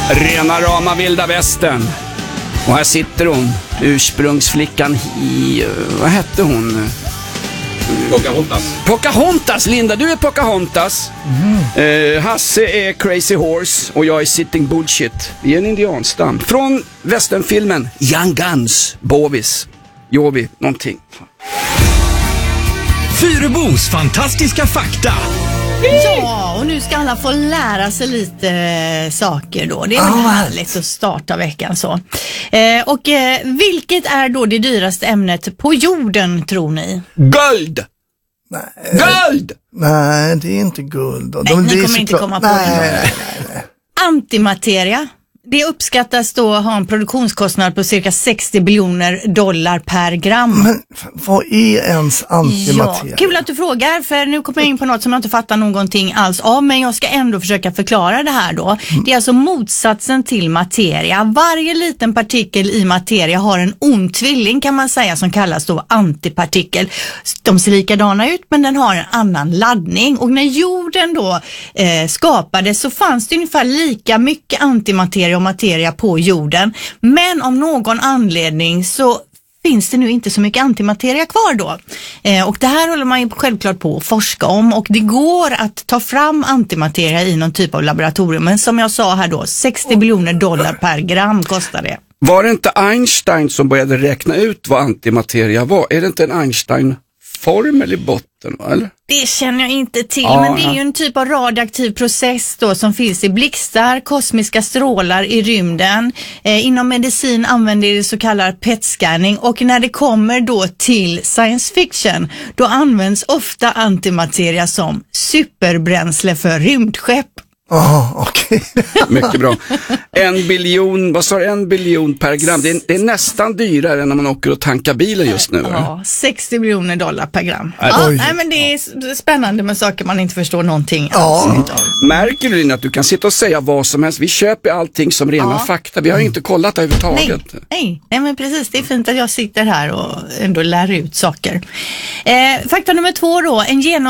Rena rama vilda västern. Och här sitter hon, ursprungsflickan i... Vad hette hon? Pocahontas, Linda, du är Pocahontas. Hasse är Crazy Horse och jag är Sitting Bullshit. Vi är en indianstam. Från westernfilmen Young Guns, Bovis, Jovi, någonting. Fyrebos fantastiska fakta. Ja, och nu ska alla få lära sig lite saker då. Det är väl härligt att starta veckan så. Vilket är då det dyraste ämnet på jorden, tror ni? Guld! Nej, Guld! nej, det är inte guld. Nej, ni kommer inte komma på det. Antimateria. Det uppskattas då ha en produktionskostnad på cirka $60 biljoner per gram. Men vad är ens antimateria? Ja, kul att du frågar, för nu kommer jag in på något som jag inte fattar någonting alls av, men jag ska ändå försöka förklara det här då. Det är alltså motsatsen till materia. Varje liten partikel i materia har en ond tvilling, kan man säga, som kallas då antipartikel. De ser likadana ut, men den har en annan laddning. Och när jorden då skapades så fanns det ungefär lika mycket antimateria och materia på jorden, men av någon anledning så finns det nu inte så mycket antimateria kvar då. Och det här håller man ju självklart på att forska om, och det går att ta fram antimateria i någon typ av laboratorium, men som jag sa här då, $60 biljoner per gram kostar det. Var det inte Einstein som började räkna ut vad antimateria var? Är det inte en Einstein-formel i botten, eller? Det känner jag inte till, men det är ju en typ av radioaktiv process då som finns i blixtar, kosmiska strålar i rymden. Inom medicin använder det så kallad PET-scanning, och när det kommer då till science fiction, då används ofta antimateria som superbränsle för rymdskepp. Okej. Mycket bra. 1 biljon, vad sa du, 1 biljon per gram? Det är nästan dyrare än när man åker och tankar bilen just nu. Ja, $60 biljoner per gram. Oj. Nej, men det är spännande med saker man inte förstår någonting alls utav. Märker du att du kan sitta och säga vad som helst? Vi köper allting som rena fakta. Vi har ju inte kollat överhuvudtaget. Nej, men precis. Det är fint att jag sitter här och ändå lär ut saker. Fakta nummer 2 då.